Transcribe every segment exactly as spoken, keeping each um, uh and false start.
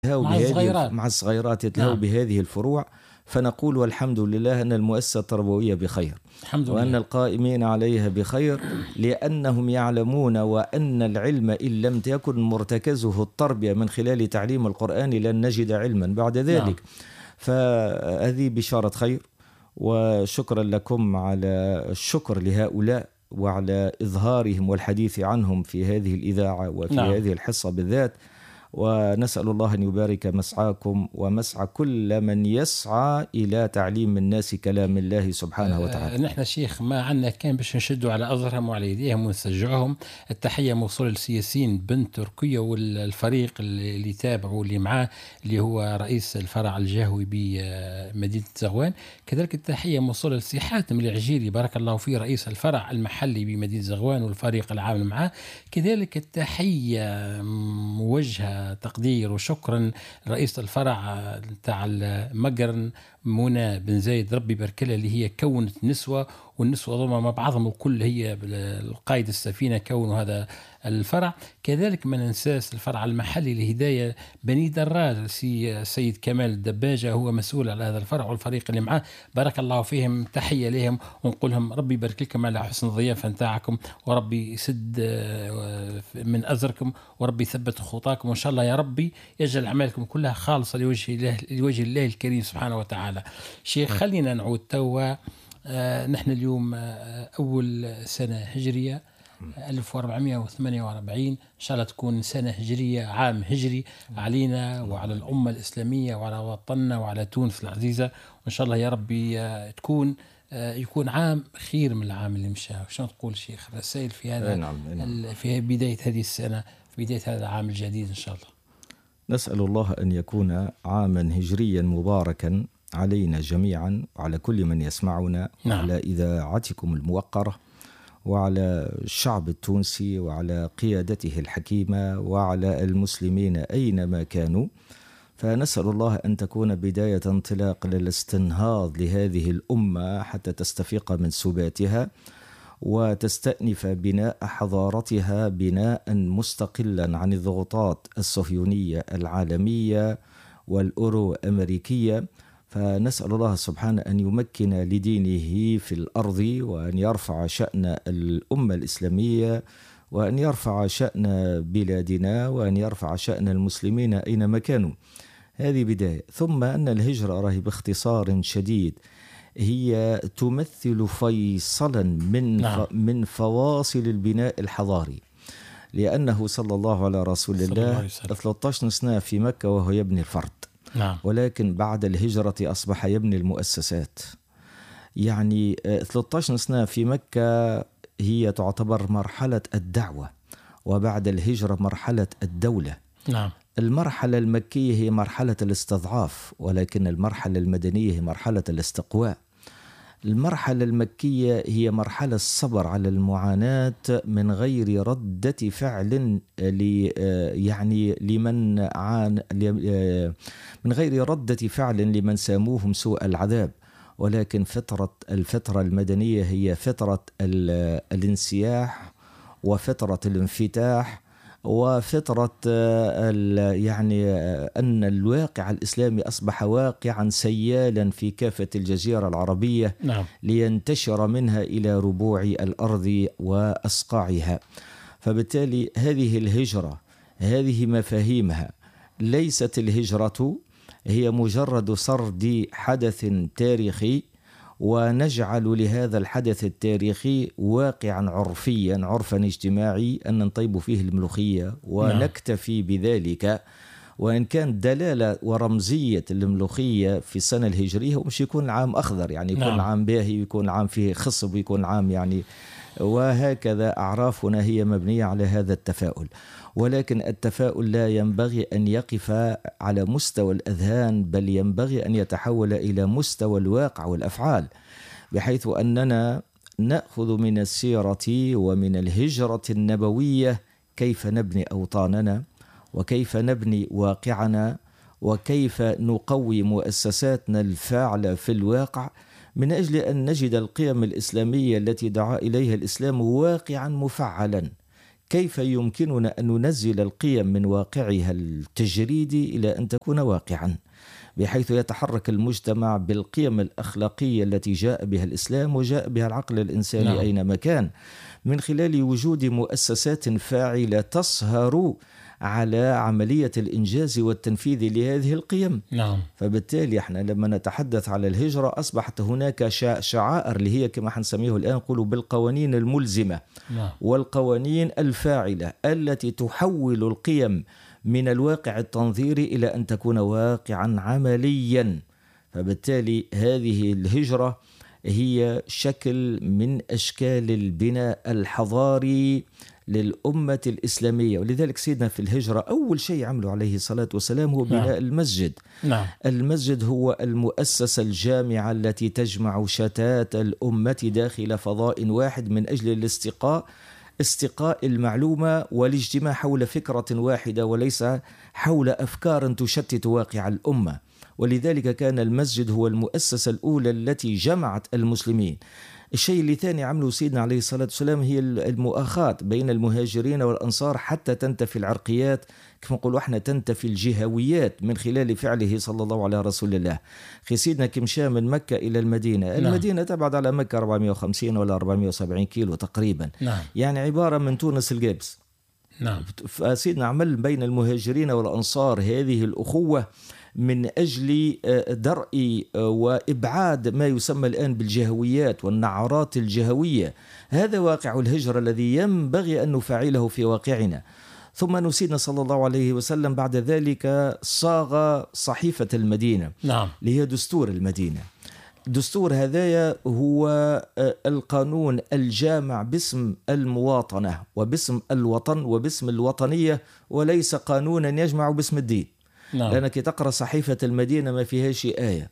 مع الصغيرات مع الصغيرات يتلهوا نعم. بهذه الفروع، فنقول والحمد لله أن المؤسسة التربوية بخير، الحمد وأن لله. القائمين عليها بخير، لأنهم يعلمون وأن العلم إن لم يكن مرتكزه التربية من خلال تعليم القرآن لن نجد علما بعد ذلك. نعم. فهذه بشارة خير، وشكرا لكم على الشكر لهؤلاء وعلى إظهارهم والحديث عنهم في هذه الإذاعة وفي نعم. هذه الحصة بالذات. ونسأل الله أن يبارك مسعاكم ومسعى كل من يسعى إلى تعليم الناس كلام الله سبحانه وتعالى. آه نحن شيخ ما عندنا كان باش نشدوا على أظهرهم وعلى يديهم ونسجعهم. التحية موصولة للسياسيين بن تركيا والفريق اللي تابعوا واللي معاه اللي هو رئيس الفرع الجهوي بمدينة زغوان. كذلك التحية موصولة لسي حاتم العجيري بارك الله فيه رئيس الفرع المحلي بمدينة زغوان والفريق العامل معاه. كذلك التحية موجهة تقدير وشكرا رئيس الفرع تاع المقرن منى بن زايد ربي بركلها اللي هي كونت نسوة، والنسوة ضمن مع بعضهم الكل هي القائد السفينة كونوا هذا الفرع. كذلك ما ننساس الفرع المحلي لهداية بني دراج سي سيد كمال الدباجة هو مسؤول على هذا الفرع والفريق اللي معاه بارك الله فيهم. تحية لهم ونقول لهم ربي يبارك لكم على حسن الضيافة نتاعكم، وربي يسد من أزركم، وربي يثبت خطاكم، وإن شاء الله يا ربي يجعل أعمالكم كلها خالصة لوجه الله لوجه الله الكريم سبحانه وتعالى. شيخ خلينا نعود توا. آه نحن اليوم آه أول سنة هجرية ألف وأربعمائة وثمانية وأربعين، إن شاء الله تكون سنة هجرية عام هجري علينا وعلى الأمة الإسلامية وعلى وطننا وعلى تونس العزيزة، وإن شاء الله يا ربي آه تكون آه يكون عام خير من العام اللي مشى. شو تقول شيخ رسائل في هذا نعم. نعم. في بداية هذه السنة في بداية هذا العام الجديد إن شاء الله؟ نسأل الله أن يكون عاما هجريا مباركا علينا جميعا وعلى كل من يسمعنا. نعم. وعلى إذاعتكم الموقرة وعلى الشعب التونسي وعلى قيادته الحكيمة وعلى المسلمين أينما كانوا. فنسأل الله أن تكون بداية انطلاق للاستنهاض لهذه الأمة حتى تستفيق من سباتها وتستأنف بناء حضارتها بناء مستقلا عن الضغوطات الصهيونية العالمية والأورو أمريكية. فنسأل الله سبحانه أن يمكن لدينه في الأرض، وأن يرفع شأن الأمة الإسلامية، وأن يرفع شأن بلادنا، وأن يرفع شأن المسلمين أينما كانوا. هذه بداية. ثم أن الهجرة راهي باختصار شديد هي تمثل فيصلا من نعم. من فواصل البناء الحضاري، لأنه صلى الله على رسول الله ثلاثة عشر سنة في مكة وهو يبني الفرد. نعم. ولكن بعد الهجرة أصبح يبني المؤسسات. يعني ثلاثة عشر سنة في مكة هي تعتبر مرحلة الدعوة، وبعد الهجرة مرحلة الدولة. نعم. المرحلة المكية هي مرحلة الاستضعاف، ولكن المرحلة المدنية هي مرحلة الاستقواء. المرحلة المكية هي مرحلة الصبر على المعاناة من غير ردة فعل لي يعني لمن عان من غير ردة فعل لمن ساموهم سوء العذاب. ولكن فترة الفترة المدنية هي فترة الانسياح وفترة الانفتاح وفترة يعني أن الواقع الإسلامي أصبح واقعا سيالا في كافة الجزيرة العربية. نعم. لينتشر منها إلى ربوع الأرض وأصقاعها. فبالتالي هذه الهجرة هذه مفاهيمها ليست الهجرة هي مجرد سرد حدث تاريخي ونجعل لهذا الحدث التاريخي واقعا عرفيا عرفا اجتماعي أن نطيب فيه الملوخية ونكتفي بذلك. وإن كان دلالة ورمزية الملوخية في السنة الهجرية ومش يكون عام أخضر، يعني يكون نعم. عام باهي، يكون عام فيه خصب، يكون عام يعني، وهكذا أعرافنا هي مبنية على هذا التفاؤل. ولكن التفاؤل لا ينبغي أن يقف على مستوى الأذهان، بل ينبغي أن يتحول إلى مستوى الواقع والأفعال، بحيث أننا نأخذ من السيرة ومن الهجرة النبوية كيف نبني أوطاننا، وكيف نبني واقعنا، وكيف نقوي مؤسساتنا الفاعلة في الواقع، من أجل أن نجد القيم الإسلامية التي دعا إليها الإسلام واقعا مفعلا كيف يمكننا أن ننزل القيم من واقعها التجريدي إلى أن تكون واقعا، بحيث يتحرك المجتمع بالقيم الأخلاقية التي جاء بها الإسلام وجاء بها العقل الإنساني نعم. أينما كان، من خلال وجود مؤسسات فاعلة تصهر على عملية الإنجاز والتنفيذ لهذه القيم نعم. فبالتالي احنا لما نتحدث على الهجرة أصبحت هناك شعائر اللي هي كما حنسميه الآن نقولوا بالقوانين الملزمة نعم. والقوانين الفاعلة التي تحول القيم من الواقع التنظيري إلى أن تكون واقعا عمليا. فبالتالي هذه الهجرة هي شكل من أشكال البناء الحضاري للأمة الإسلامية، ولذلك سيدنا في الهجرة أول شيء عمله عليه الصلاة والسلام هو بناء نعم. المسجد نعم. المسجد هو المؤسسة الجامعة التي تجمع شتات الأمة داخل فضاء واحد من أجل الاستقاء استقاء المعلومة والاجتماع حول فكرة واحدة وليس حول أفكار تشتت واقع الأمة. ولذلك كان المسجد هو المؤسسة الأولى التي جمعت المسلمين. الشيء اللي ثاني عمله سيدنا عليه الصلاة والسلام هي المؤاخاة بين المهاجرين والأنصار حتى تنتفي العرقيات، كما نقولوا احنا تنتفي الجهويات من خلال فعله صلى الله عليه رسول الله. خي سيدنا كي مشى من مكة إلى المدينة نعم. المدينة تبعد على مكة أربعمائة وخمسين ولا أربعمائة وسبعين كيلو تقريبا نعم. يعني عبارة من تونس الجابس نعم. فسيدنا عمل بين المهاجرين والأنصار هذه الأخوة من أجل درء وإبعاد ما يسمى الآن بالجهويات والنعرات الجهوية. هذا واقع الهجرة الذي ينبغي أن نفعله في واقعنا. ثم نسينا صلى الله عليه وسلم بعد ذلك صاغ صحيفة المدينة نعم. اللي هي دستور المدينة. دستور هذايا هو القانون الجامع باسم المواطنة وباسم الوطن وباسم الوطنية، وليس قانونا يجمع باسم الدين نعم. لأنك تقرأ صحيفة المدينة ما فيها شيء آية،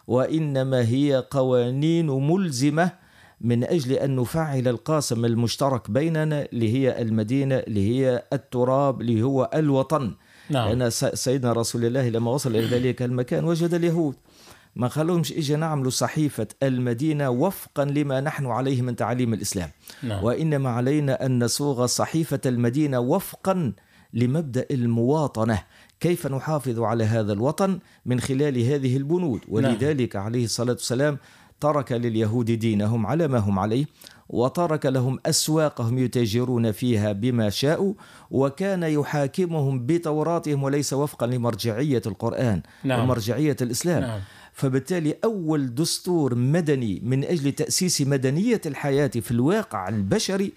وإنما هي قوانين ملزمة من أجل أن نفعل القاسم المشترك بيننا اللي هي المدينة اللي هي التراب اللي هو الوطن نعم. لأن سيدنا رسول الله لما وصل إلى ذلك المكان وجد اليهود ما خلوهمش إجا نعملوا صحيفة المدينة وفقا لما نحن عليه من تعاليم الإسلام نعم. وإنما علينا أن نصوغ صحيفة المدينة وفقا لمبدأ المواطنة، كيف نحافظ على هذا الوطن من خلال هذه البنود. ولذلك نعم. عليه الصلاة والسلام ترك لليهود دينهم على ما هم عليه، وترك لهم أسواقهم يتاجرون فيها بما شاءوا، وكان يحاكمهم بتوراتهم وليس وفقا لمرجعية القرآن نعم. ومرجعية الإسلام نعم. فبالتالي أول دستور مدني من أجل تأسيس مدنية الحياة في الواقع البشري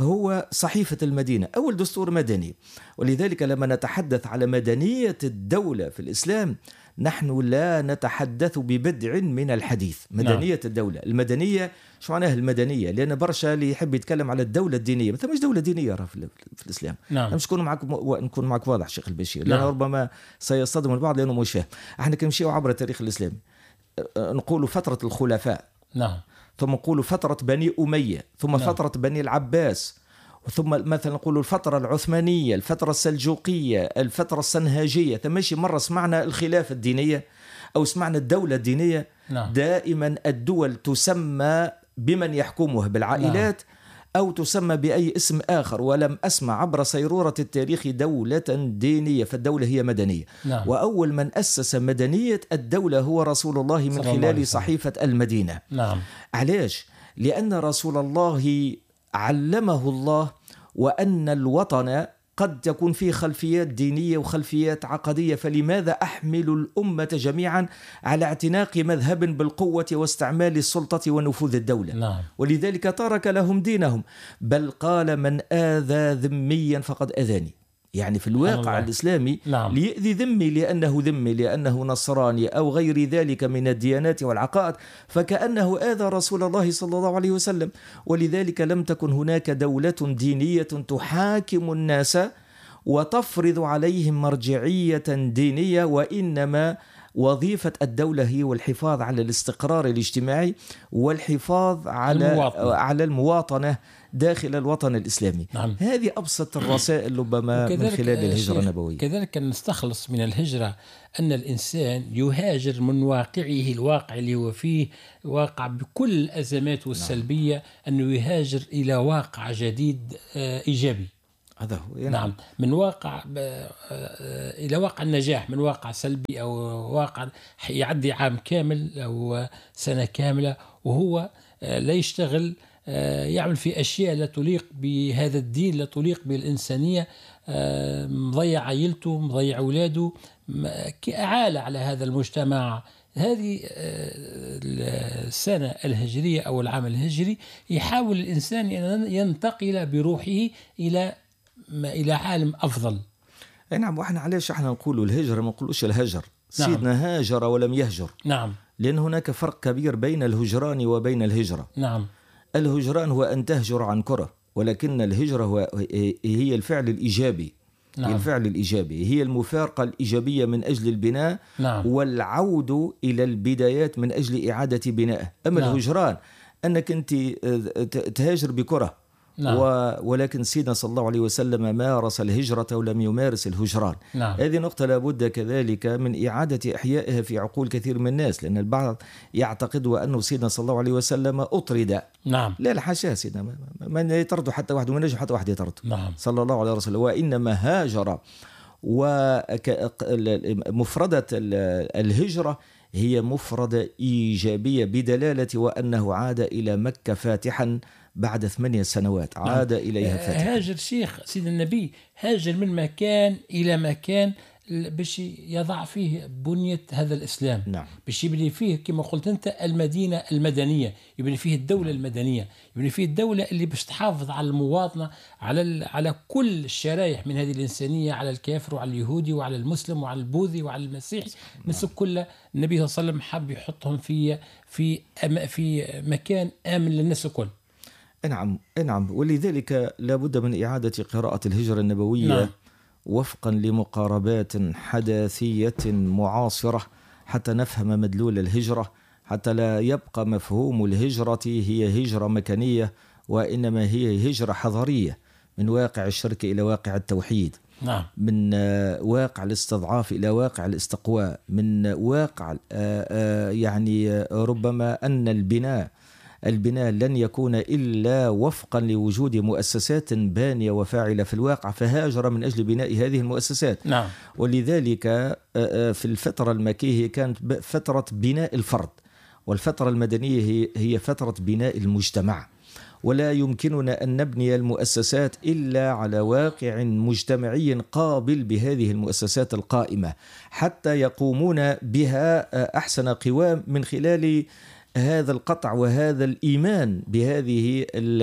هو صحيفة المدينة، أول دستور مدني. ولذلك لما نتحدث على مدنية الدولة في الإسلام نحن لا نتحدث ببدع من الحديث. مدنية نعم. الدولة المدنية شو معناها المدنية؟ لأن برشا اللي يحب يتكلم على الدولة الدينية مثلا مش دولة دينية في, في الإسلام نعم. مش نكون معك نكون معك واضح شيخ البشير نعم. لأن ربما سيصطدم البعض لأنه مش فاهم. احنا كنمشيو عبر التاريخ الإسلامي نقول فترة الخلفاء نعم. ثم نقول فترة بني أمية ثم نعم. فترة بني العباس، ثم مثلا نقول الفترة العثمانية، الفترة السلجوقية، الفترة السنهاجية. تمشي مرة سمعنا الخلافة الدينية أو سمعنا الدولة الدينية نعم. دائما الدول تسمى بمن يحكمها بالعائلات نعم. أو تسمى بأي اسم آخر، ولم أسمع عبر سيرورة التاريخ دولة دينية، فالدولة هي مدنية نعم. وأول من أسس مدنية الدولة هو رسول الله من خلال صحيفة المدينة نعم. علاش؟ لأن رسول الله علمه الله وأن الوطن قد تكون فيه خلفيات دينية وخلفيات عقدية، فلماذا أحمل الأمة جميعا على اعتناق مذهب بالقوة واستعمال السلطة ونفوذ الدولة نعم. ولذلك ترك لهم دينهم، بل قال من آذى ذميا فقد أذاني. يعني في الواقع الإسلامي نعم. ليأذي ذمي لأنه ذمي لأنه نصراني أو غير ذلك من الديانات والعقائد فكأنه آذى رسول الله صلى الله عليه وسلم. ولذلك لم تكن هناك دولة دينية تحاكم الناس وتفرض عليهم مرجعية دينية، وإنما وظيفة الدولة هي والحفاظ على الاستقرار الاجتماعي والحفاظ على المواطنة, على المواطنة داخل الوطن الإسلامي نعم. هذه أبسط الرسائل ربما من خلال الهجرة النبوية. كذلك نستخلص من الهجرة أن الإنسان يهاجر من واقعه الواقع اللي هو فيه واقع بكل الأزمات والسلبية نعم. أنه يهاجر إلى واقع جديد إيجابي. هذا هو. نعم، من واقع إلى واقع النجاح، من واقع سلبي أو واقع يعدي عام كامل أو سنة كاملة وهو لا يشتغل، يعمل في أشياء لا تليق بهذا الدين، لا تليق بالإنسانية، مضيع عائلته، مضيع أولاده، كأعالة على هذا المجتمع. هذه السنة الهجرية أو العام الهجري يحاول الإنسان أن ينتقل بروحه إلى إلى عالم أفضل. نعم، وإحنا علاش إحنا نقولوا الهجرة ما نقولوش الهجر؟ نعم. سيدنا هاجر ولم يهجر. نعم. لأن هناك فرق كبير بين الهجران وبين الهجرة. نعم. الهجران هو أن تهجر عن كرة، ولكن الهجرة هو هي الفعل الإيجابي. نعم. هي الفعل الإيجابي، هي المفارقة الإيجابية من أجل البناء. نعم. والعود إلى البدايات من أجل إعادة بنائه. أما نعم. الهجران أنك أنت تهاجر بكرة. نعم. ولكن سيدنا صلى الله عليه وسلم مارس الهجرة ولم يمارس الهجران. نعم. هذه نقطة لابد كذلك من إعادة إحيائها في عقول كثير من الناس، لأن البعض يعتقد أنه سيدنا صلى الله عليه وسلم أطرد. نعم. لا الحاشا، سيدنا من يطرد حتى واحد ومن ينجح حتى واحد يطرد. نعم. صلى الله عليه وسلم، وإنما هاجر. ومفردة الهجرة هي مفردة إيجابية بدلالة وأنه عاد إلى مكة فاتحا بعد ثمانية سنوات. عاد نعم. إليها فاتحا. هاجر شيخ سيد النبي، هاجر من مكان إلى مكان باش يضع فيه بنية هذا الإسلام. نعم. باش يبني فيه كما قلت أنت المدينة المدنية، يبني فيه الدولة نعم. المدنية، يبني فيه الدولة اللي باش تحافظ على المواطنة، على على كل الشرائح من هذه الإنسانية، على الكافر وعلى اليهودي وعلى المسلم وعلى البوذي وعلى المسيحي. نعم. نسب كل النبي صلى الله عليه وسلم حب يحطهم في في في مكان آمن للناس الكل. نعم نعم ولذلك لابد من إعادة قراءة الهجرة النبوية. نعم. وفقا لمقاربات حداثية معاصرة حتى نفهم مدلول الهجرة، حتى لا يبقى مفهوم الهجرة هي هجرة مكانية، وإنما هي هجرة حضارية من واقع الشرك إلى واقع التوحيد. نعم. من واقع الاستضعاف إلى واقع الاستقواء، من واقع يعني ربما أن البناء البناء لن يكون إلا وفقا لوجود مؤسسات بانية وفاعلة في الواقع، فهاجر من أجل بناء هذه المؤسسات. نعم. ولذلك في الفترة المكية كانت فترة بناء الفرد، والفترة المدنية هي فترة بناء المجتمع. ولا يمكننا أن نبني المؤسسات إلا على واقع مجتمعي قابل بهذه المؤسسات القائمة، حتى يقومون بها أحسن قوام من خلال هذا القطع وهذا الإيمان بهذه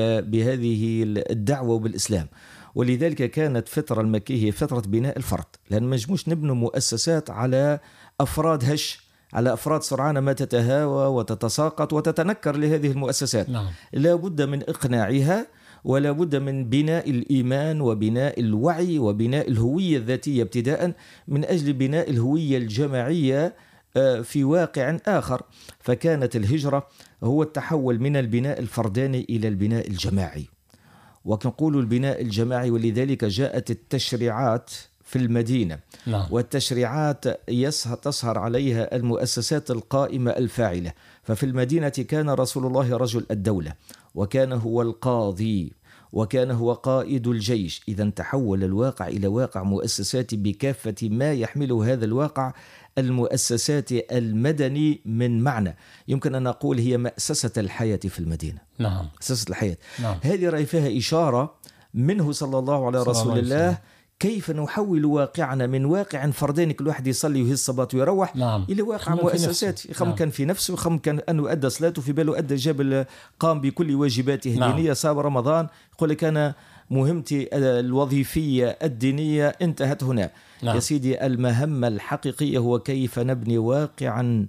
بهذه الدعوة بالإسلام. ولذلك كانت فترة المكية فترة بناء الفرد، لأن ما نجموش نبنوا مؤسسات على أفراد هش، على أفراد سرعان ما تتهاوى وتتساقط وتتنكر لهذه المؤسسات. نعم. لا بد من إقناعها، ولا بد من بناء الإيمان وبناء الوعي وبناء الهوية الذاتية ابتداء، من أجل بناء الهوية الجماعية في واقع آخر. فكانت الهجرة هو التحول من البناء الفرداني إلى البناء الجماعي، ونقول البناء الجماعي. ولذلك جاءت التشريعات في المدينة. نعم. والتشريعات تسهر عليها المؤسسات القائمة الفاعلة. ففي المدينة كان رسول الله رجل الدولة، وكان هو القاضي، وكان هو قائد الجيش. إذا تحول الواقع إلى واقع مؤسسات بكافة ما يحمله هذا الواقع المؤسسات المدني من معنى. يمكن أن نقول هي مؤسسة الحياة في المدينة. نعم. مؤسسة الحياة. نعم. هذه رأي فيها إشارة منه صلى الله على رسول الله كيف نحول واقعنا من واقع فرداني كل واحد يصلي ويهز الصلاة ويروح. نعم. إلى واقع مؤسسات يخم نعم. كان في نفسه، خم كان أنه أدى صلاته في باله، أدى جاب قام بكل واجباته نعم. الدينية، صام رمضان، يقول لك أنا مهمتي الوظيفية الدينية انتهت هنا. نعم. يا سيدي المهمة الحقيقية هو كيف نبني واقعا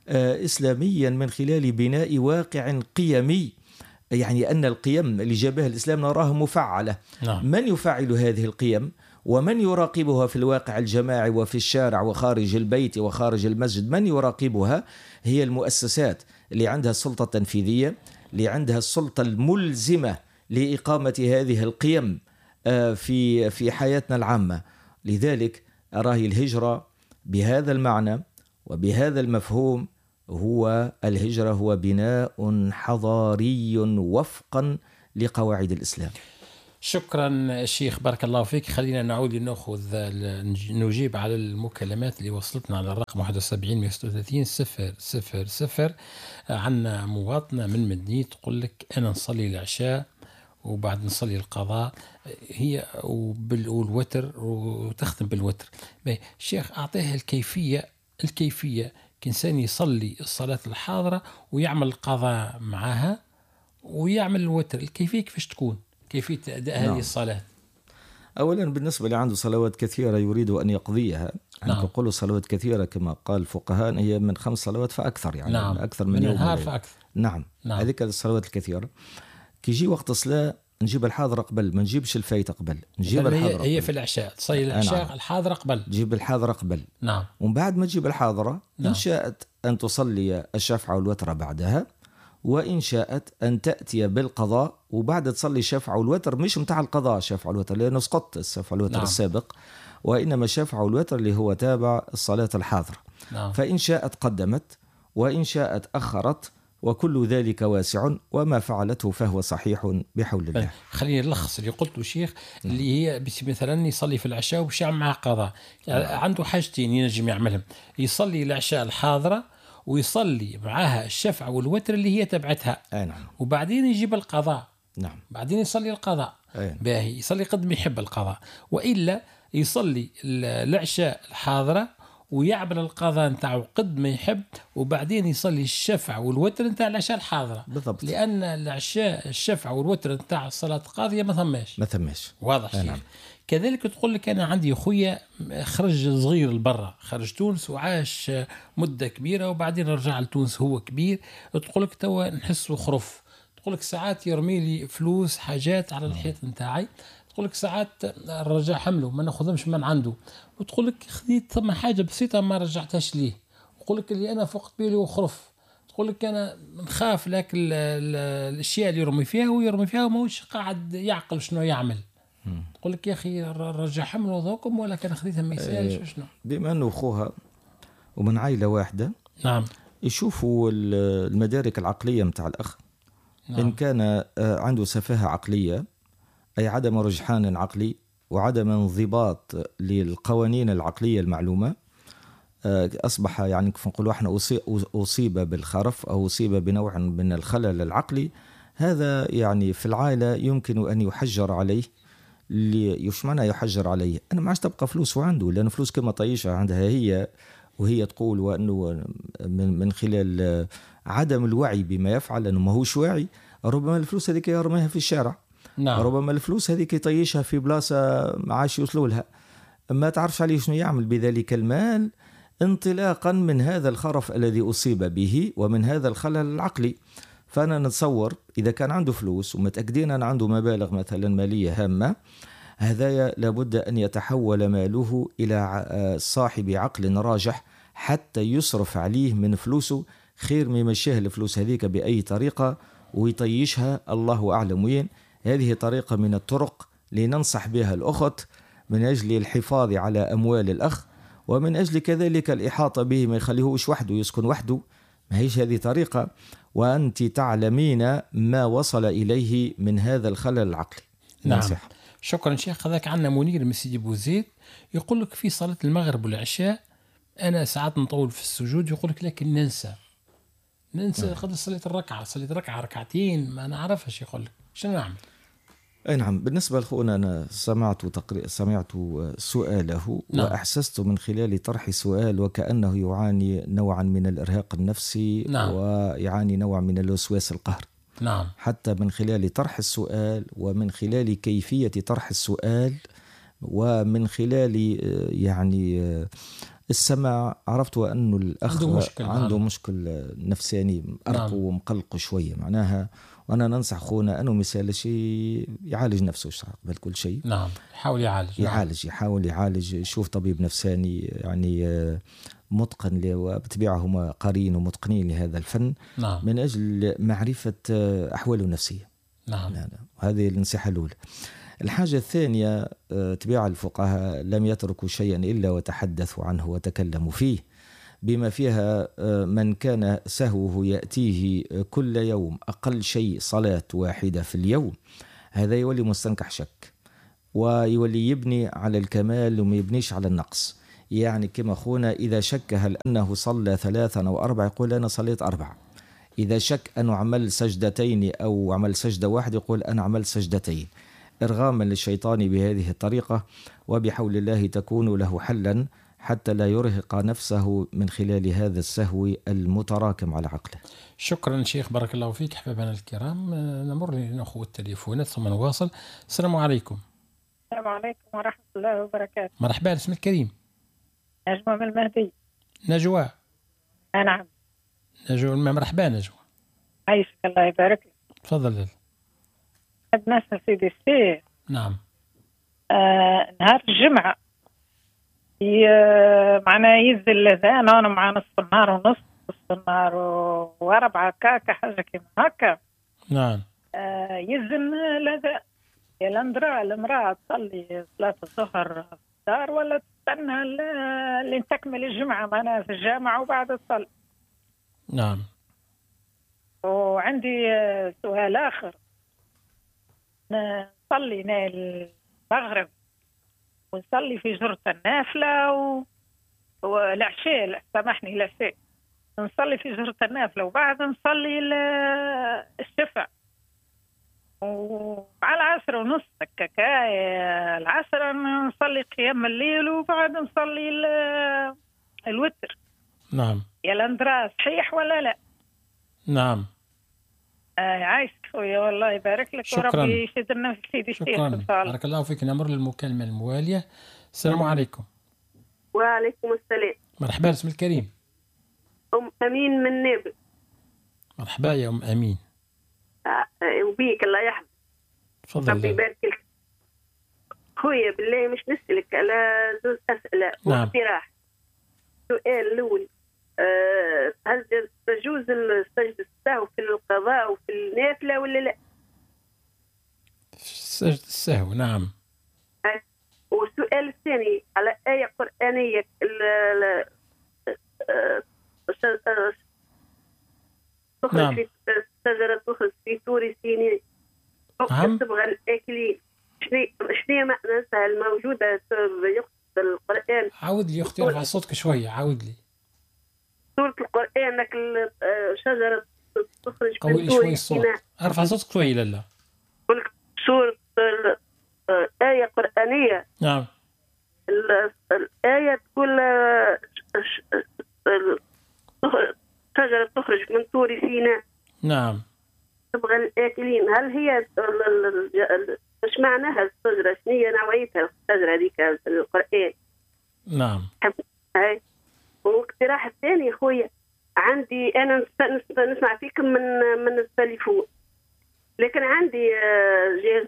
إسلاميا من خلال بناء واقع قيمي، يعني أن القيم اللي جابها الإسلام نراها مفعلة. نعم. من يفعل هذه القيم ومن يراقبها في الواقع الجماعي وفي الشارع وخارج البيت وخارج المسجد؟ من يراقبها؟ هي المؤسسات اللي عندها السلطة التنفيذية، اللي عندها السلطة الملزمة لإقامة هذه القيم في في حياتنا العامة. لذلك أراه الهجرة بهذا المعنى وبهذا المفهوم، هو الهجرة هو بناء حضاري وفقا لقواعد الإسلام. شكرا شيخ، بارك الله فيك. خلينا نعود لنأخذ نجيب على المكالمات اللي وصلتنا على الرقم واحد وسبعين مئة وستة وثلاثين صفر صفر صفر. عنا مواطنة من مدنية تقول لك أنا نصلي العشاء وبعد نصلي القضاء هي والوتر وتختم بالوتر. شيخ أعطيها الكيفية الكيفية كإنسان يصلي الصلاة الحاضرة ويعمل القضاء معها ويعمل الوتر، الكيفية كيفاش تكون كيفية أداء نعم. هذه الصلاة؟ أولا بالنسبة اللي عنده صلوات كثيرة يريد أن يقضيها، نعم. نقول صلوات كثيرة كما قال الفقهاء هي من خمس صلوات فأكثر، يعني نعم. أكثر من, من يوم النهار فأكثر. نعم, نعم. هذيك الصلوات الكثيرة كي يجي وقت الصلاة نجيب الحاضر قبل، ما نجيبش الفايت قبل، نجيب الحاضر قبل. هي في العشاء تصلي العشاء نعم. الحاضرة قبل، تجيب الحاضرة قبل. نعم. ومن بعد ما تجيب الحاضرة نعم. إن شاءت أن تصلي الشفع والوتر بعدها، وإن شاءت أن تأتي بالقضاء وبعد تصلي الشفع والوتر، مش متاع القضاء الشفع والوتر لأنه سقط الشفع والوتر نعم. السابق، وإنما الشفع والوتر اللي هو تابع الصلاة الحاضرة نعم. فإن شاءت قدمت وإن شاءت أخرت، وكل ذلك واسع، وما فعلته فهو صحيح بحول الله. خليني نلخص اللي قلته شيخ، اللي هي مثلا يصلي في العشاء وبش يعمل معه قضاء، يعني عنده حاجتين ينجم يعملهم، يصلي العشاء الحاضرة ويصلي معها الشفع والوتر اللي هي تبعتها نعم. وبعدين يجيب القضاء نعم. بعدين يصلي القضاء باهي، يصلي قد ما يحب القضاء، وإلا يصلي العشاء الحاضرة ويعمل القضاء نتاعو قد ما يحب، وبعدين يصلي الشفع والوتر نتاع العشاء الحاضرة بالضبط. لأن العشاء الشفع والوتر نتاع الصلاة القاضية ما ثماش ما ثماش واضح شيخ. نعم. كذلك تقول لك أنا عندي أخويا خرج صغير لبرا، خرج تونس وعاش مدة كبيرة وبعدين رجع لتونس هو كبير، تقول لك توا نحسه خرف، تقول لك ساعات يرمي لي فلوس حاجات على الحيط نتاعي، تقول لك ساعات رجع حمله ما ناخذهمش من عنده، وتقول لك خذيت ثم حاجة بسيطة ما رجعتهاش ليه، وتقول لك اللي أنا فقت بيلي وخرف، تقول لك أنا نخاف لك الأشياء اللي يرمي فيها ويرمي فيها وماهوش قاعد يعقل شنو يعمل. تقول لك يا أخي رجع حمله ذوكم ولا كان خذيتها ما يسالش شنو. بما أنه أخوها ومن عائلة واحدة نعم يشوفوا المدارك العقلية متاع الأخ. نعم. إن كان عنده سفاهة عقلية أي عدم رجحان عقلي وعدم انضباط للقوانين العقلية المعلومة، أصبح يعني كيف نقولوا احنا أصيب بالخرف أو أصيب بنوع من الخلل العقلي، هذا يعني في العائلة يمكن أن يحجر عليه. اللي يش معنى يحجر عليه؟ أنا ما عادش تبقى فلوس عنده، لأن فلوس كما طيشها عندها هي، وهي تقول وأنه من من خلال عدم الوعي بما يفعل أنه ما هوش واعي، ربما الفلوس هذيك يرميها في الشارع. نعم. ربما الفلوس هذيك يطيشها في بلاصة ما عادش يوصلوا لها، ما تعرفش عليه شنو يعمل بذلك المال، انطلاقا من هذا الخرف الذي أصيب به ومن هذا الخلل العقلي. فأنا نتصور إذا كان عنده فلوس ومتأكدين أن عنده مبالغ مثلا مالية هامة، هذا لابد أن يتحول ماله إلى صاحب عقل راجح حتى يصرف عليه من فلوسه خير ما يمشيه الفلوس هذيك بأي طريقة ويطيشها الله أعلم وين. هذه طريقة من الطرق لننصح بها الأخت من أجل الحفاظ على أموال الأخ، ومن أجل كذلك الإحاطة به، ما يخليهوش وحده يسكن وحده، ما هيش هذه طريقة، وأنت تعلمين ما وصل إليه من هذا الخلل العقلي. نعم. نصح. شكرا شيخ. هذاك عنا منير من سيدي بوزيد يقول لك في صلاة المغرب والعشاء أنا ساعات نطول في السجود، يقول لك لكن ننسى ننسى نعم. قد صليت الركعة صليت ركعة ركعتين ما نعرفش، يقول لك شنو نعمل؟ أي نعم. بالنسبة لأخونا أنا سمعت تقري... سمعت سؤاله نعم. وأحسست من خلال طرح السؤال وكأنه يعاني نوعا من الإرهاق النفسي نعم. ويعاني نوع من الوسواس القهري نعم. حتى من خلال طرح السؤال ومن خلال كيفية طرح السؤال ومن خلال يعني السماع عرفت أنه الأخ عنده مشكل, عنده مشكل نفساني أرقو نعم. ومقلق شوية معناها، وأنا ننصح أخونا أنه مثال شيء يعالج نفسه قبل كل شيء. نعم يحاول يعالج يعالج نعم. يحاول يعالج يشوف طبيب نفساني يعني متقن، وبطبيعة هم قارين ومتقنين لهذا الفن نعم. من أجل معرفة أحواله النفسية نعم. نعم. هذه النصيحة الأولى. الحاجة الثانية تبع الفقهاء لم يتركوا شيئا إلا وتحدثوا عنه وتكلموا فيه، بما فيها من كان سهوه يأتيه كل يوم أقل شيء صلاة واحدة في اليوم، هذا يولي مستنكح شك، ويولي يبني على الكمال وما يبنيش على النقص. يعني كما أخونا إذا شك هل أنه صلى ثلاثا أو أربعة يقول أنا صليت أربعة، إذا شك أنه عمل سجدتين أو عمل سجدة واحدة يقول أنا عمل سجدتين، إرغاما للشيطان بهذه الطريقة، وبحول الله تكون له حلا حتى لا يرهق نفسه من خلال هذا السهو المتراكم على عقله. شكرا شيخ، بارك الله فيك. أحبابنا الكرام، نمر لنأخذ التليفونات ثم نواصل. السلام عليكم. السلام عليكم ورحمة الله وبركاته. مرحبا، اسمك الكريم؟ نجوى من المهدي. نجوى. نعم. نجوى، مرحبا نجوى. عايشك الله يبارك لك. تفضل. نحب نسأل سيدي الشيخ. نعم. آه نهار الجمعة معنا ينزل الأذان أنا مع نصف النهار ونص نصف النهار وربع هكاك حاجة كيما هكا. نعم. آه يزن الأذان يا لندرا المرأة تصلي صلاة الظهر في الدار ولا تستنى لين تكمل الجمعة معنا في الجامعة وبعد تصلي؟ نعم. وعندي سؤال آخر. نصلي نال المغرب ونصلي في جرة النافلة و... والعشاء، لا سامحني العشاء نصلي في جرة النافلة وبعد نصلي الشفع، ومع العصر ونص كاكاية العصر نصلي قيام الليل وبعد نصلي ال... الوتر. نعم. يا لندرا صحيح ولا لا؟ نعم. آه عايشك خويا والله يبارك لك. شكرا. وربي يشدنا في سيدي الشيخ ان شاء الله. بارك الله فيك. نمر للمكالمة الموالية. السلام عليكم. وعليكم السلام. مرحبا، اسم الكريم؟ أم أمين من نابل. مرحبا يا أم أمين. آه وبيك الله يحفظك. تفضل. ربي يبارك لك. خويا بالله مش نسألك على زوج أسئلة واقتراح. السؤال الأول، أه هل تجوز السجد السهو في القضاء وفي النافلة ولا لا؟ سجد السهو نعم. أه. والسؤال الثاني على آية قرآنية تخرج نعم. في الشجرة تخرج في طور سيناء نعم. تبغى الآكلين، شنو معناتها الموجودة يقصد القرآن؟ عاود لي أختي، ارفع صوتك شوية، عاود لي. سورة القرآن لك الشجرة تخرج قوي لي شوي الصوت، ارفع صوتك شوي. لا لا سورة آية قرآنية. نعم. الآية تقول شجرة تخرج من طور سيناء. نعم. تبغى الآكلين، هل هي ايش معناها الشجرة؟ شنو هي نوعيتها الشجرة هذيك في القرآن؟ نعم. هاي. والاقتراح الثاني خويا، عندي انا نسمع فيكم من من التليفون، لكن عندي جهاز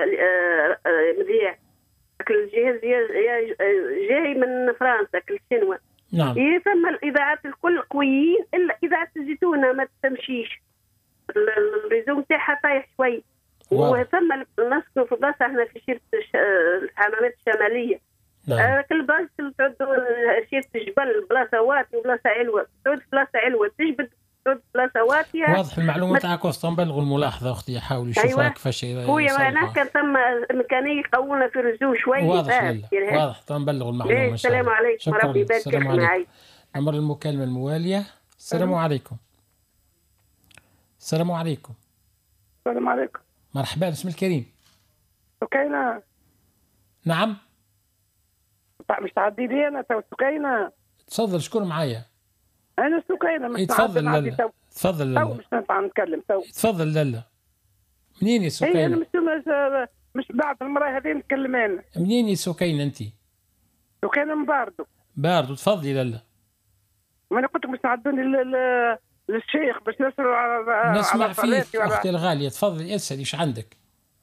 مذيع، الجهاز جاي من فرنسا الشنوة. نعم. يسمى الاذاعات الكل قويين الا اذاعة الزيتونة ما تمشيش، الريزوم تاعها طايح شوي. وثم نسكن في بلاصه احنا في شيرة الحمامات الشماليه. نعم. كل بلاصه تعود شيرة الجبل بلاصه واتي وبلاصه علوه، تعود بلاصه علوه تجبد، تعود بلاصه واتيه. واضح المعلومه تاعك وسط نبلغوا الملاحظه اختي، حاولوا يشوفوا أيوة. كيفاش خويا انا كان ثم امكانيه يقونا في الرجوع شوي. واضح لله. واضح تنبلغوا المعلومه ان شاء الله. السلام عليكم وربي يبارك معي. نمر المكالمه المواليه. السلام أه. عليكم. السلام عليكم. السلام عليكم. مرحبا، اسم الكريم؟ سكينة. نعم. مش تعدي لي انا تو سكينة. تفضل، شكون معايا؟ انا سكينة مش تفضل. لا تفضل. لا مش ننفع نتكلم تو. تفضل. لا لا منين يا سكينة؟ انا مش مش بعد المراه هذه نتكلم انا. منين يا سكينة انت؟ سكينة من باردو. باردو، تفضلي. لا لا ما انا كنت مش تعدوني للشيخ باش نسألوا على نسمع فيك اختي الغالية. تفضلي اسألي، ايش عندك؟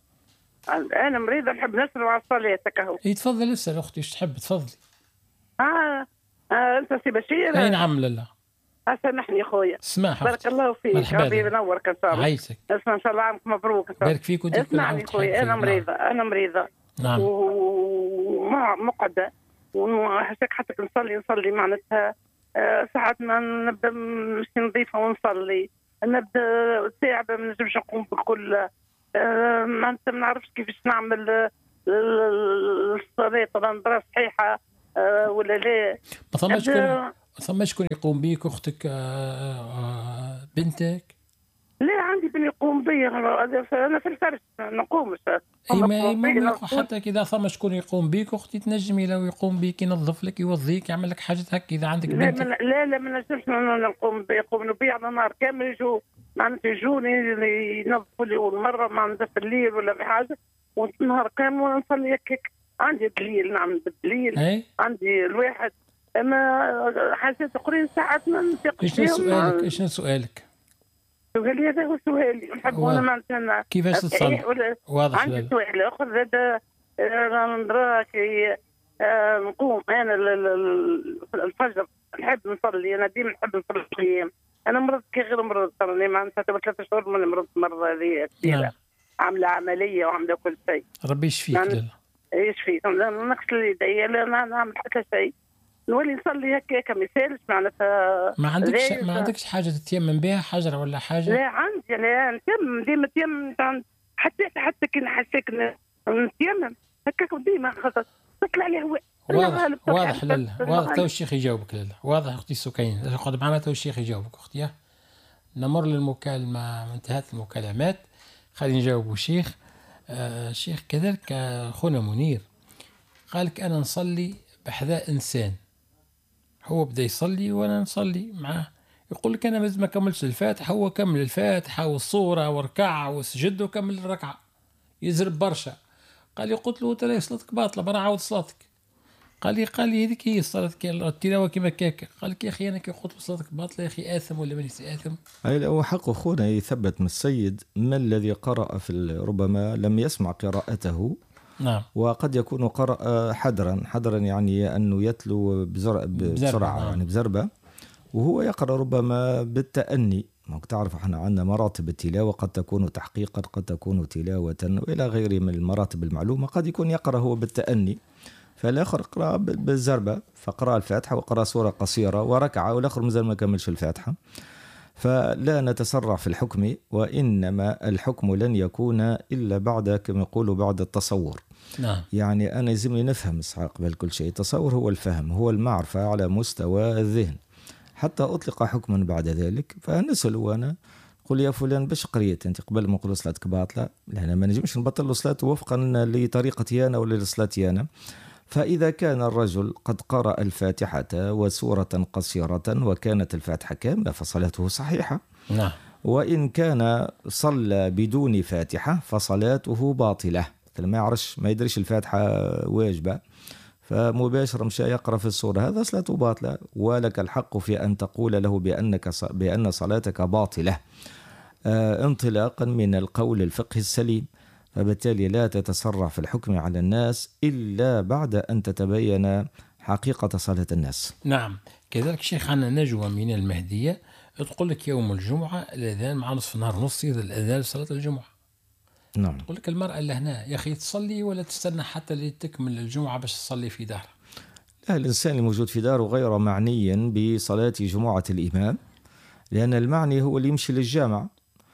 انا مريضة نحب نسألوا على الصلاة كهو. اي تفضل اسأل اختي، ايش تحب؟ تفضلي. اه, آه انت سي بشير؟ اي نعم. لا لا سامحني يا خويا. اسمح بارك الله فيك، ربي ينورك ان شاء الله. عايشك. اسمع ان شاء الله عامك مبروك ان شاء الله. بارك فيك وانت. اسمعني خويا، انا مريضة. انا مريضة. نعم. ومقعدة وحسك حتى نصلي نصلي معناتها أه ساعات ما نبدا مش نظيفه ونصلي، نبدا تعبه ما نجمش نقوم بالكل. آه ما انت ما نعرفش كيفاش نعمل الصلاة نظرة صحيحة آه ولا لا. ما ثماش شكون ما ثماش شكون يقوم بيك اختك آه بنتك؟ لا عندي بني يقوم بي، انا في الفرش نقوم. اي ما حتى كذا ثم شكون يقوم بيك اختي تنجمي لو يقوم بيك ينظف لك يوظيك يعمل لك حاجات هكا اذا عندك لا بنتك. لا لا ما نجمش نقوم بي، يقوموا بي على نهار كامل يجوا معناتها يجوني ينظفوا لي مره معناتها في الليل ولا بحاجه والنهار كامل ونصلي هكاك. عندي دليل نعمل بالدليل أي؟ عندي الواحد اما حاجات اخرين ساعات ما نثقش فيهم. ايش سؤالك؟ ايش سؤالك؟ سؤالي هذا هو سؤالي نحب انا معناتها كيفاش تصلي؟ واضح. عندي سؤال اخر هذا نراك نقوم انا الفجر نحب نصلي، انا ديما نحب نصلي القيام. انا مرضت كي غير مرضت راني معناتها ثلاثة شهور من مرضت مرة هذه كثيرة. نعم. عاملة عملية وعاملة كل شيء. ربي يشفيك. لا يشفيك. نغسل يدي لا نعمل حتى شيء. نولي نصلي هكا كمثال معناتها. ما عندكش ما عندكش حاجة تتيمم بها حجرة ولا حاجة؟ لا عندي لا نتيمم ديما نتيمم حتى حتى كي نحسك نتيمم هكاك ديما خاطر تطلع لي هواء. واضح واضح لالا واضح. تو الشيخ يجاوبك لالا. واضح اختي سكين اقعد معنا تو الشيخ يجاوبك اختي. نمر للمكالمة انتهت المكالمات خلينا نجاوبوا الشيخ. آه الشيخ كذلك اخونا منير قالك انا نصلي بحذاء انسان هو بدا يصلي وانا نصلي معاه يقول لك انا لازم ما كملش الفاتحه، هو كمل الفاتحه والصوره وركع وسجد وكمل الركعه يزرب برشا. قال لي قلت له ترى صلاتك باطله برا عاود صلاتك. قال لي قال لي هذيك هي الصلاه التلاوه كيما كاكا. قال لك يا اخي انا كي قلت له صلاتك باطله يا اخي اثم ولا مانيش اثم؟ اي هو حق اخونا يثبت من السيد ما الذي قرأ في ربما لم يسمع قراءته. نعم. وقد يكون قرأ حدرا حدرا يعني أنه يتلو بزر... بسرعة نعم. يعني بزربة وهو يقرأ ربما بالتأني. تعرف احنا عندنا مراتب التلاوة قد تكون تحقيقا قد تكون تلاوة وإلى غيره من المراتب المعلومة. قد يكون يقرأ هو بالتأني فالآخر قرأ بالزربة فقرأ الفاتحة وقرأ سورة قصيرة وركعة والآخر مازال ما كملش الفاتحة. فلا نتسرع في الحكم وإنما الحكم لن يكون إلا بعد كما يقولوا بعد التصور. نعم. يعني أنا يلزمني نفهم قبل كل شيء. التصور هو الفهم هو المعرفة على مستوى الذهن حتى أطلق حكما بعد ذلك. فنسأل وأنا قل يا فلان باش قريت أنت قبل ما نقول صلاتك باطلة؟ لأن ما نجمش نبطل له صلاته وفقا لطريقتي أنا ولا لصلاتي أنا. فإذا كان الرجل قد قرأ الفاتحة وسورة قصيرة وكانت الفاتحة كاملة فصلاته صحيحة. نعم. وإن كان صلى بدون فاتحة فصلاته باطلة. ما يعرفش ما يدريش الفاتحة واجبة فمباشرة مشى يقرأ في السورة هذا صلاته باطلة. ولك الحق في أن تقول له بأنك بأن صلاتك باطلة آه انطلاقا من القول الفقهي السليم. فبالتالي لا تتسرع في الحكم على الناس إلا بعد أن تتبين حقيقة صلاة الناس. نعم. كذلك شيخ عنا نجوى من المهدية تقول لك يوم الجمعة الأذان مع نصف نهار نص إذا الأذان صلاة الجمعة. نعم. تقول لك المرأة اللي هنا يا أخي تصلي ولا تستنى حتى لتكمل الجمعة باش تصلي في دارها؟ لا الإنسان الموجود في داره غير معني بصلاة جمعة الإمام لأن المعني هو اللي يمشي للجامع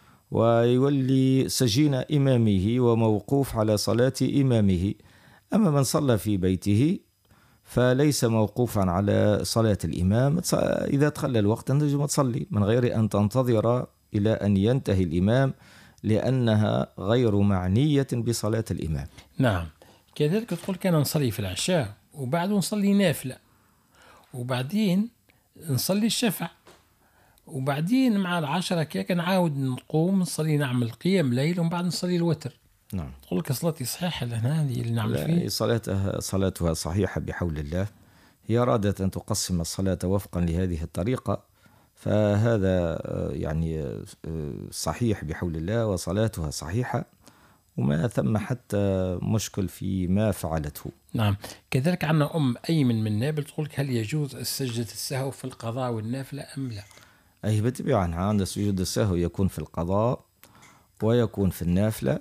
ويولي سجين إمامه وموقوف على صلاة إمامه. أما من صلى في بيته فليس موقوفا على صلاة الإمام. إذا تخلى الوقت تنجم تصلي من غير أن تنتظر إلى أن ينتهي الإمام لأنها غير معنية بصلاة الإمام. نعم. كذلك تقول كان نصلي في العشاء وبعد نصلي نافلة وبعدين نصلي الشفع وبعدين مع العشرة كيك نعاود نقوم نصلي نعمل قيام ليل ومن بعد نصلي الوتر. نعم. تقول لك صلاتي صحيحة لهنا هذه اللي نعمل فيه؟ صلاتها صلاتها صحيحة بحول الله. هي أرادت أن تقسم الصلاة وفقا لهذه الطريقة فهذا يعني صحيح بحول الله وصلاتها صحيحة وما ثم حتى مشكل في ما فعلته. نعم. كذلك عنا أم أيمن من نابل تقول لك هل يجوز السجدة السهو في القضاء والنافلة أم لا؟ أي بالطبع عند سجود السهو يكون في القضاء ويكون في النافلة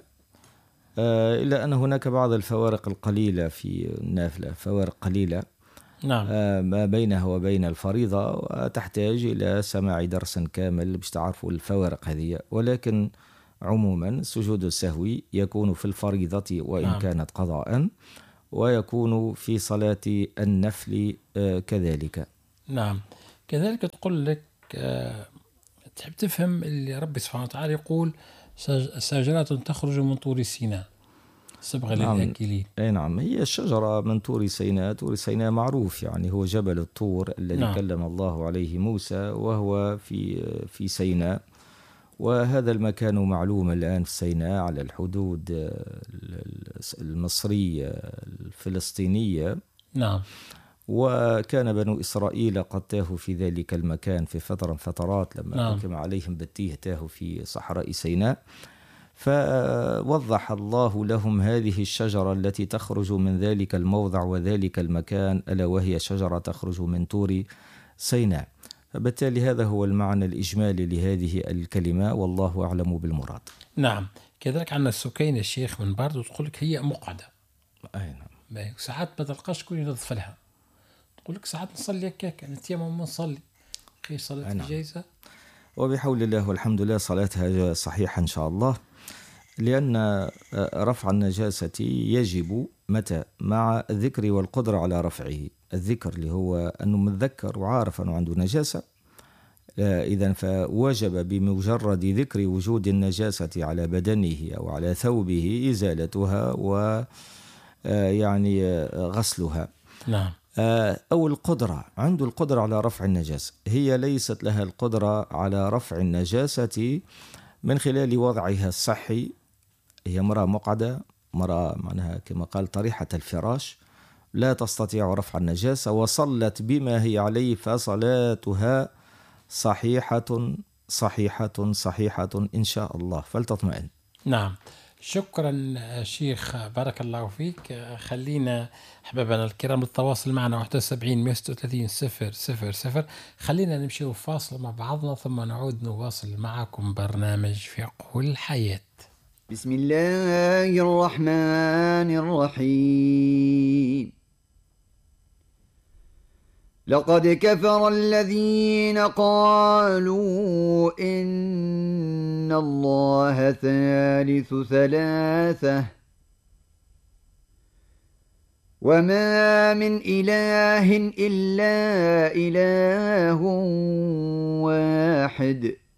آه إلا أن هناك بعض الفوارق القليلة في النافلة فوارق قليلة. نعم. آه ما بينها وبين الفريضة وتحتاج إلى سماع درس كامل باش تعرفوا الفوارق هذه. ولكن عموما سجود السهو يكون في الفريضة وإن نعم. كانت قضاء، ويكون في صلاة النفل كذلك. نعم. كذلك تقول لك أه تحب تفهم اللي ربي سبحانه وتعالى يقول شجرات تخرج من طور سيناء صبغة نعم. للآكلين. أي نعم، هي الشجرة من طور سيناء. طور سيناء معروف يعني هو جبل الطور الذي نعم. كلم الله عليه موسى، وهو في في سيناء، وهذا المكان معلوم الآن في سيناء على الحدود المصرية الفلسطينية. نعم. وكان بنو إسرائيل قد تاهوا في ذلك المكان في فترة فترات لما نعم. حكم عليهم بالتيه، تاهوا في صحراء سيناء، فوضح الله لهم هذه الشجرة التي تخرج من ذلك الموضع وذلك المكان، ألا وهي شجرة تخرج من طور سيناء. فبالتالي هذا هو المعنى الإجمالي لهذه الكلمة، والله أعلم بالمراد. نعم. كذلك عندنا السكينة الشيخ من برد وتقول لك هي مقعدة. أي نعم. ساعات ما تلقاش كل ينظف لها، تقول لك ساعات نصلي هكاك نتيمم ما نصلي خي صلاة نعم. جايزة. وبحول الله والحمد لله صلاتها صحيحة إن شاء الله، لأن رفع النجاسة يجب متى؟ مع الذكر والقدرة على رفعه. الذكر اللي هو أنه متذكر وعارف أنه عنده نجاسة، إذن فوجب بمجرد ذكر وجود النجاسة على بدنه أو على ثوبه إزالتها ويعني غسلها. نعم. أو القدرة، عنده القدرة على رفع النجاسة، هي ليست لها القدرة على رفع النجاسة من خلال وضعها الصحي. هي مرأة مقعدة، مرأة معناها كما قال طريحة الفراش، لا تستطيع رفع النجاسة وصلت بما هي عليه، فصلاتها صحيحة صحيحة صحيحة إن شاء الله، فلتطمئن. نعم. شكرا شيخ، بارك الله فيك. خلينا أحبابنا الكرام التواصل معنا واحد وسبعين مئة وستة وثلاثين صفر صفر صفر. خلينا نمشي فاصل مع بعضنا ثم نعود نواصل معكم برنامج فقه الحياة. بسم الله الرحمن الرحيم. لقد كفر الذين قالوا إن الله ثالث ثلاثة وما من إله إلا إله واحد